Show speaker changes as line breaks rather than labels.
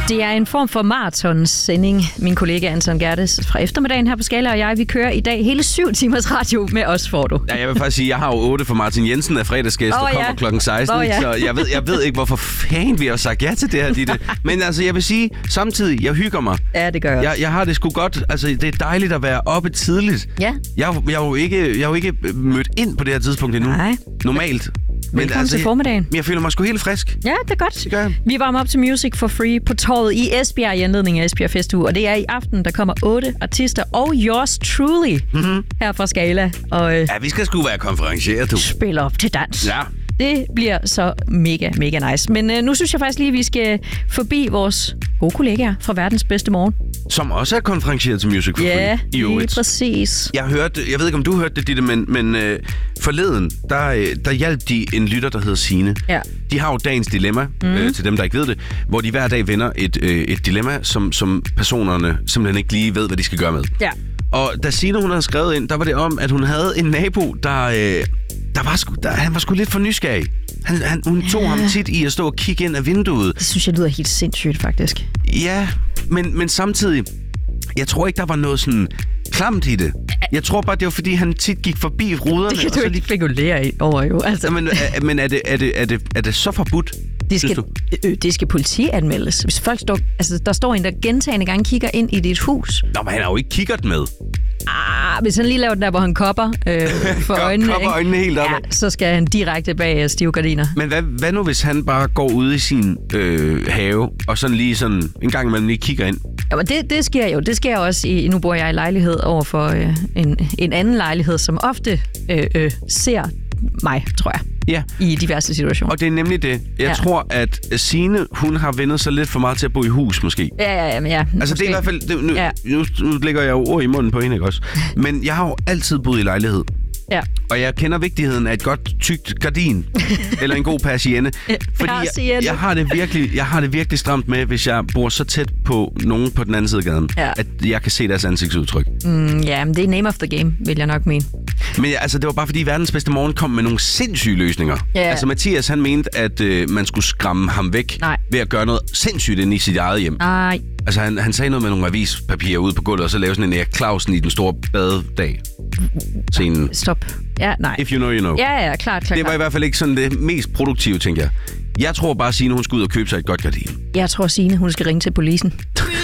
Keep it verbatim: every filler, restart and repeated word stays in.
Det er en form for maratonsending. Min kollega Anton Gerdes fra eftermiddagen her på Skala og jeg, vi kører i dag hele syv timers radio med os, får du.
Ja, jeg vil faktisk sige, jeg har jo otte for Martin Jensen af fredagsgæst, der oh, kommer ja. klokken seksten. Oh, ja. Så jeg ved, jeg ved ikke, hvorfor fanden vi har sagt ja til det her, Ditte. Men altså, jeg vil sige, samtidig, jeg hygger mig.
Ja, det gør jeg.
Jeg, jeg har det sgu godt. Altså, det er dejligt at være oppe tidligt.
Ja.
Jeg, jeg, er jo ikke, jeg er jo ikke mødt ind på det her tidspunkt endnu.
Nej.
Normalt.
Men velkommen altså, til formiddagen.
Jeg, jeg føler mig sgu helt frisk.
Ja, det er godt.
Det gør jeg.
Vi varmer op til Music for Free på torvet i Esbjerg i anledning af Esbjerg Festuge. Og det er i aften, der kommer otte artister og yours truly mm-hmm. her fra Skala. Og, øh,
ja, vi skal sgu være konferencier, du.
Spille op til dans.
Ja.
Det bliver så mega, mega nice. Men øh, nu synes jeg faktisk lige, at vi skal forbi vores gode kollegaer fra Verdens Bedste Morgen.
Som også er konferencieret til Music for Free.
Ja, lige præcis.
Jeg hørte, jeg ved ikke, om du hørte det, Ditte, men, men øh, forleden, der, der hjalp de en lytter, der hedder Signe.
Ja. De
har jo dagens dilemma, mm. øh, til dem, der ikke ved det, hvor de hver dag vender et, øh, et dilemma, som, som personerne simpelthen ikke lige ved, hvad de skal gøre med.
Ja.
Og da Signe, hun havde skrevet ind, der var det om, at hun havde en nabo, der... Øh, Der var sgu, der, han var sgu lidt for nysgerrig. Han, han, hun tog ja. ham tit i at stå og kigge ind af vinduet.
Det synes jeg lyder helt sindssygt, faktisk.
Ja, men, men samtidig... Jeg tror ikke, der var noget sådan klamt i det. Jeg tror bare, det var, fordi han tit gik forbi ruderne.
Det kan du ikke spekulere over, jo. Altså.
Ja, men er, men er, det, er, det, er, det, er det så forbudt?
Det skal, øh, det skal politianmeldes. Hvis folk står... Altså, der står en, der gentagne gange kigger ind i dit hus.
Nå, men han har jo ikke kiggert med.
Ah, hvis han lige laver den der, hvor han kopper øh, for øjnene,
kopper øjnene helt op.
Ja, så skal han direkte bag stive gardiner.
Men hvad, hvad nu, hvis han bare går ud i sin øh, have, og sådan lige sådan en gang imellem lige kigger ind?
Jamen, det, det sker jo. Det sker også i... Nu bor jeg i lejlighed over for øh, en, en anden lejlighed, som ofte øh, øh, ser mig, tror jeg.
Ja.
I diverse situationer.
Og det er nemlig det. Jeg ja. tror, at Signe, hun har vendet sig lidt for meget til at bo i hus, måske.
Ja, ja, ja. Men ja
altså,
måske.
det er i hvert fald... Det, nu,
ja.
nu, nu lægger jeg jo ord i munden på hende, ikke også? Men jeg har jo altid boet i lejlighed.
Ja.
Og jeg kender vigtigheden af et godt tykt gardin. Eller en god persienne. Fordi jeg, jeg, har det virkelig, jeg har det virkelig stramt med, hvis jeg bor så tæt på nogen på den anden side af gaden, ja. at jeg kan se deres ansigtsudtryk.
Mm, ja, men det er name of the game, vil jeg nok mene.
Men altså, det var bare fordi Verdens Bedste Morgen kom med nogle sindssyge løsninger. Ja. Altså Mathias, han mente, at øh, man skulle skræmme ham væk Nej. ved at gøre noget sindssygt inde i sit eget hjem.
Nej.
Altså, han, han sagde noget med nogle avispapirer ude på gulvet, og så lavede sådan en Erik Clausen i den store badedag. Scenen.
Stop. Ja, nej.
If you know, you know.
Ja, ja, klart, klart.
Det var i hvert fald ikke sådan det mest produktive, tænker jeg. Jeg tror bare, Signe, hun skal ud og købe sig et godt gardin.
Jeg tror, Signe, hun skal ringe til polisen.